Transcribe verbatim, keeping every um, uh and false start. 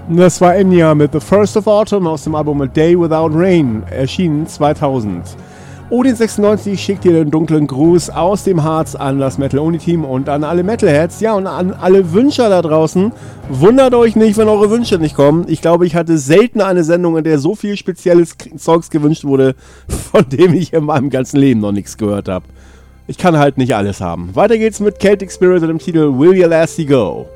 Das war Enya mit The First of Autumn aus dem Album A Day Without Rain, erschienen zweitausend. Odin sechsundneunzig schickt dir den dunklen Gruß aus dem Harz an das Metal-Only-Team und an alle Metalheads, ja, und an alle Wünscher da draußen. Wundert euch nicht, wenn eure Wünsche nicht kommen. Ich glaube, ich hatte selten eine Sendung, in der so viel spezielles Songs gewünscht wurde, von dem ich in meinem ganzen Leben noch nichts gehört habe. Ich kann halt nicht alles haben. Weiter geht's mit Celtic Spirit und dem Titel Will Your Lassie Go?